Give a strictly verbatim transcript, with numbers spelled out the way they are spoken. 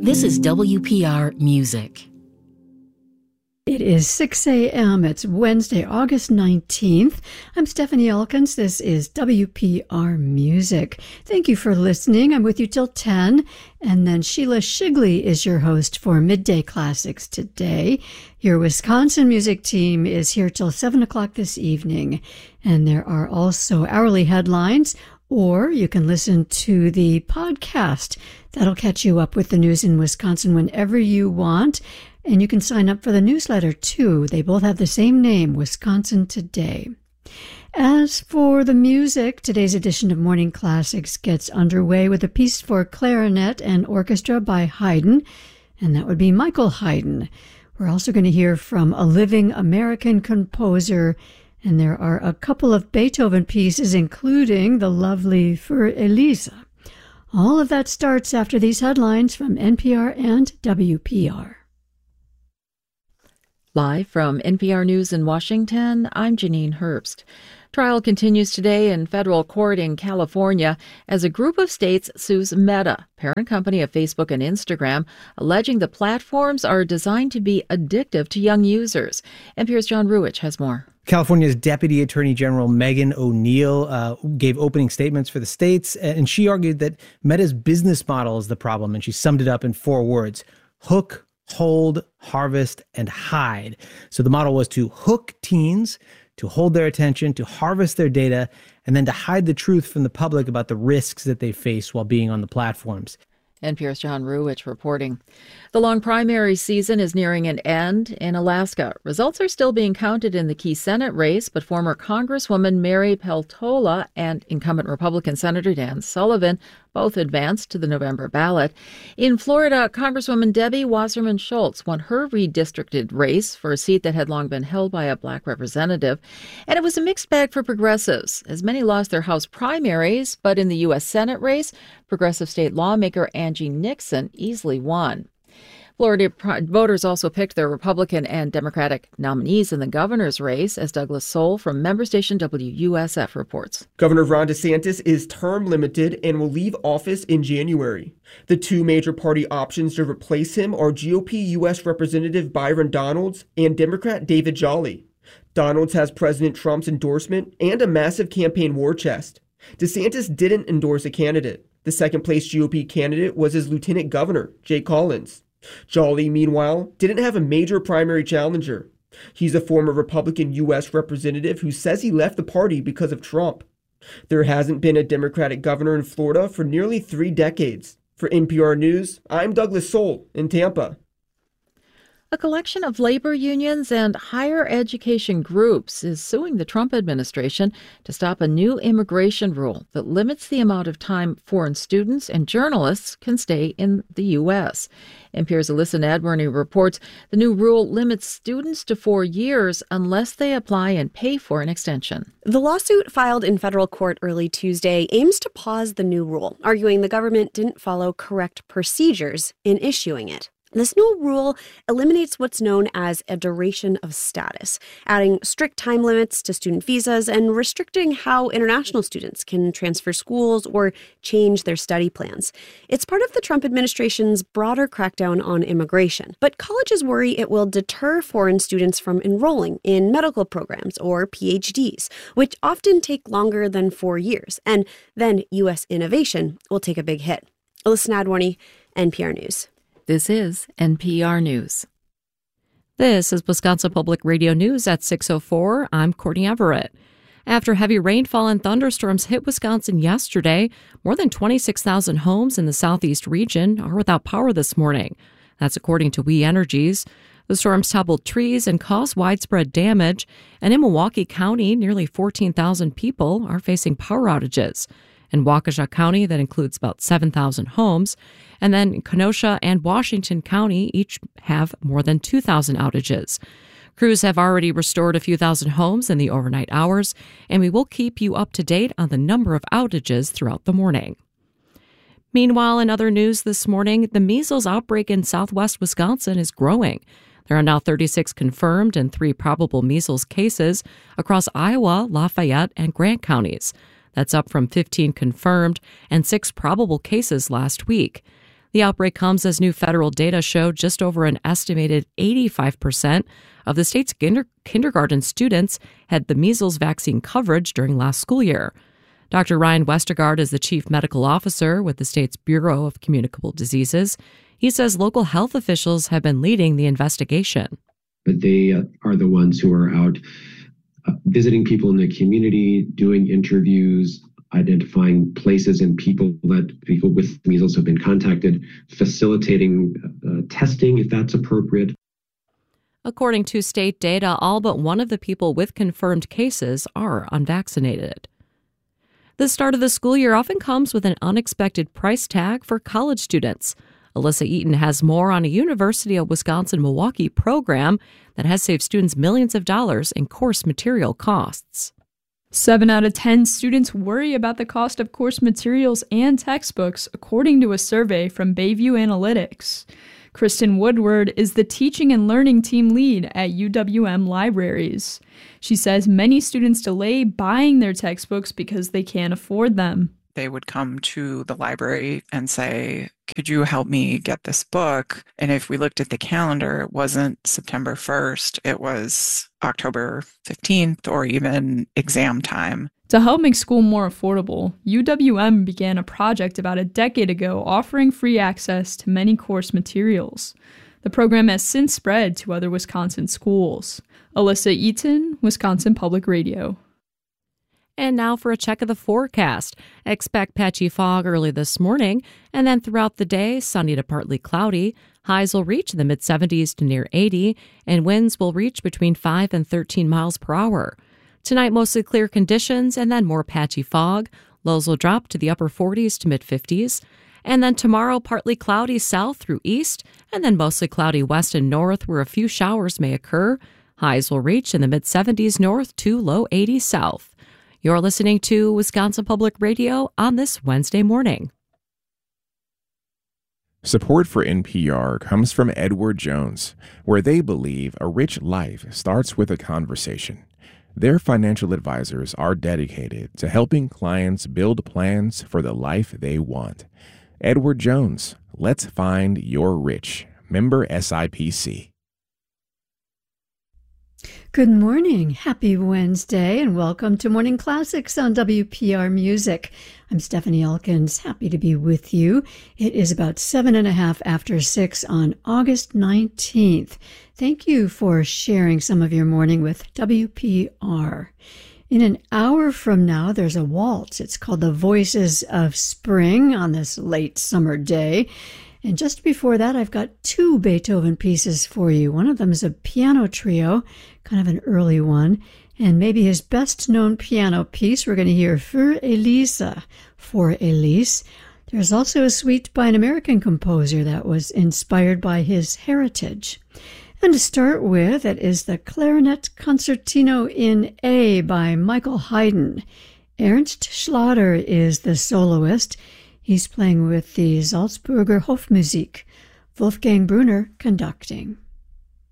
This is W P R Music. It is six a.m. It's Wednesday, August nineteenth. I'm Stephanie Elkins. This is W P R Music. Thank you for listening. I'm with you till ten. And then Sheila Shigley is your host for Midday Classics today. Your Wisconsin music team is here till seven o'clock this evening. And there are also hourly headlines, or you can listen to the podcast. That'll catch you up with the news in Wisconsin whenever you want. And you can sign up for the newsletter, too. They both have the same name, Wisconsin Today. As for the music, today's edition of Morning Classics gets underway with a piece for clarinet and orchestra by Haydn, and that would be Michael Haydn. We're also going to hear from a living American composer, and there are a couple of Beethoven pieces, including the lovely Für Elise. All of that starts after these headlines from N P R and W P R. Live from N P R News in Washington, I'm Janine Herbst. Trial continues today in federal court in California as a group of states sues Meta, parent company of Facebook and Instagram, alleging the platforms are designed to be addictive to young users. N P R's John Ruwitch has more. California's Deputy Attorney General Megan O'Neill uh, gave opening statements for the states, and she argued that Meta's business model is the problem, and she summed it up in four words: hook, hold, harvest, and hide. So the model was to hook teens, to hold their attention, to harvest their data, and then to hide the truth from the public about the risks that they face while being on the platforms. N P R's John Ruwitch reporting. The long primary season is nearing an end in Alaska. Results are still being counted in the key Senate race, but former Congresswoman Mary Peltola and incumbent Republican Senator Dan Sullivan both advanced to the November ballot. In Florida, Congresswoman Debbie Wasserman Schultz won her redistricted race for a seat that had long been held by a black representative. And it was a mixed bag for progressives, as many lost their House primaries, but in the U S Senate race, progressive state lawmaker Angie Nixon easily won. Florida voters also picked their Republican and Democratic nominees in the governor's race, as Douglas Soul from member station W U S F reports. Governor Ron DeSantis is term limited and will leave office in January. The two major party options to replace him are G O P U S Representative Byron Donalds and Democrat David Jolly. Donalds has President Trump's endorsement and a massive campaign war chest. DeSantis didn't endorse a candidate. The second-place G O P candidate was his lieutenant governor, Jay Collins. Jolly, meanwhile, didn't have a major primary challenger. He's a former Republican U S representative who says he left the party because of Trump. There hasn't been a Democratic governor in Florida for nearly three decades. For N P R News, I'm Douglas Soul in Tampa. A collection of labor unions and higher education groups is suing the Trump administration to stop a new immigration rule that limits the amount of time foreign students and journalists can stay in the U S. N P R's Alyssa Nadworny reports the new rule limits students to four years unless they apply and pay for an extension. The lawsuit filed in federal court early Tuesday aims to pause the new rule, arguing the government didn't follow correct procedures in issuing it. This new rule eliminates what's known as a duration of status, adding strict time limits to student visas and restricting how international students can transfer schools or change their study plans. It's part of the Trump administration's broader crackdown on immigration, but colleges worry it will deter foreign students from enrolling in medical programs or P H Ds, which often take longer than four years, and then U S innovation will take a big hit. Alyssa Nadworny, N P R News. This is N P R News. This is Wisconsin Public Radio News at six oh four. I'm Courtney Everett. After heavy rainfall and thunderstorms hit Wisconsin yesterday, more than twenty-six thousand homes in the southeast region are without power this morning. That's according to We Energies. The storms toppled trees and caused widespread damage, and in Milwaukee County, nearly fourteen thousand people are facing power outages. In Waukesha County, that includes about seven thousand homes, and then Kenosha and Washington County each have more than two thousand outages. Crews have already restored a few thousand homes in the overnight hours, and we will keep you up to date on the number of outages throughout the morning. Meanwhile, in other news this morning, the measles outbreak in southwest Wisconsin is growing. There are now thirty-six confirmed and three probable measles cases across Iowa, Lafayette, and Grant counties. That's up from fifteen confirmed and six probable cases last week. The outbreak comes as new federal data show just over an estimated eighty-five percent of the state's kinder- kindergarten students had the measles vaccine coverage during last school year. Doctor Ryan Westergaard is the chief medical officer with the state's Bureau of Communicable Diseases. He says local health officials have been leading the investigation. But they uh, are the ones who are out uh, visiting people in the community, doing interviews, identifying places and people that people with measles have been contacted, facilitating uh, testing if that's appropriate. According to state data, all but one of the people with confirmed cases are unvaccinated. The start of the school year often comes with an unexpected price tag for college students. Alyssa Eaton has more on a University of Wisconsin-Milwaukee program that has saved students millions of dollars in course material costs. Seven out of ten students worry about the cost of course materials and textbooks, according to a survey from Bayview Analytics. Kristen Woodward is the teaching and learning team lead at U W M Libraries. She says many students delay buying their textbooks because they can't afford them. They would come to the library and say, could you help me get this book? And if we looked at the calendar, it wasn't September first, it was October fifteenth or even exam time. To help make school more affordable, U W M began a project about a decade ago offering free access to many course materials. The program has since spread to other Wisconsin schools. Alyssa Eaton, Wisconsin Public Radio. And now for a check of the forecast. Expect patchy fog early this morning, and then throughout the day, sunny to partly cloudy. Highs will reach the mid seventies to near eighty, and winds will reach between five and thirteen miles per hour. Tonight, mostly clear conditions, and then more patchy fog. Lows will drop to the upper forties to mid fifties. And then tomorrow, partly cloudy south through east, and then mostly cloudy west and north, where a few showers may occur. Highs will reach in the mid seventies north to low eighties south. You're listening to Wisconsin Public Radio on this Wednesday morning. Support for N P R comes from Edward Jones, where they believe a rich life starts with a conversation. Their financial advisors are dedicated to helping clients build plans for the life they want. Edward Jones, let's find your rich. Member S I P C. Good morning. Happy Wednesday and welcome to Morning Classics on W P R Music. I'm Stephanie Elkins. Happy to be with you. It is about seven and a half after six on August nineteenth. Thank you for sharing some of your morning with W P R. In an hour from now, there's a waltz. It's called The Voices of Spring on this late summer day. And just before that, I've got two Beethoven pieces for you. One of them is a piano trio, kind of an early one, and maybe his best-known piano piece. We're going to hear Für Elise, for Elise. There's also a suite by an American composer that was inspired by his heritage. And to start with, it is the Clarinet Concertino in A by Michael Haydn. Ernst Schlatter is the soloist. He's playing with the Salzburger Hofmusik. Wolfgang Brunner conducting.